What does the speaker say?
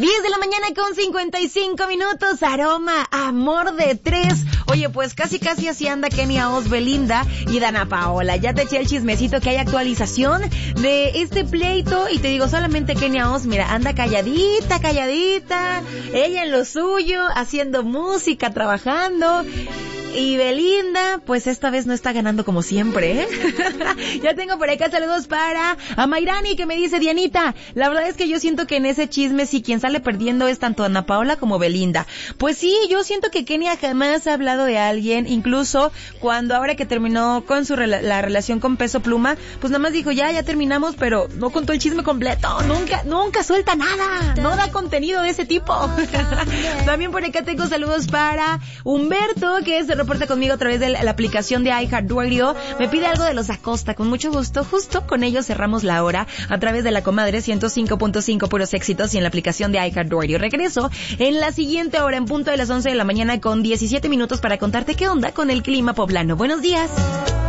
10 de la mañana con 55 minutos, aroma, amor de tres. Oye, pues casi así anda Kenia Os, Belinda y Dana Paola. Ya te eché el chismecito que hay actualización de este pleito y te digo, solamente Kenia Os, mira, anda calladita, ella en lo suyo, haciendo música, trabajando. Y Belinda, pues esta vez no está ganando como siempre, ¿eh? Ya tengo por acá saludos para Amairani, que me dice: Dianita, la verdad es que yo siento que en ese chisme sí quien sale perdiendo es tanto Ana Paola como Belinda. Pues sí, yo siento que Kenia jamás ha hablado de alguien, incluso cuando ahora que terminó con la relación con Peso Pluma, pues nada más dijo, ya terminamos, pero no contó el chisme completo, nunca suelta nada, no da contenido de ese tipo. También por acá tengo saludos para Humberto, que se reporta conmigo a través de la aplicación de iHeartRadio. Me pide algo de Los Acosta, con mucho gusto. Justo con ellos cerramos la hora a través de la comadre 105.5 puros éxitos y en la aplicación de iHeartRadio. Regreso en la siguiente hora en punto de las 11 de la mañana con 17 minutos para contarte qué onda con el clima poblano. Buenos días.